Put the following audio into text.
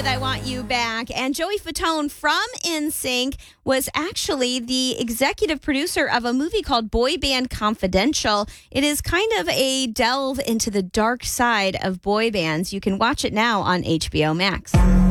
with I Want You Back. And Joey Fatone from NSYNC was actually the executive producer of a movie called Boy Band Confidential. It is kind of a delve into the dark side of boy bands. You can watch it now on HBO Max.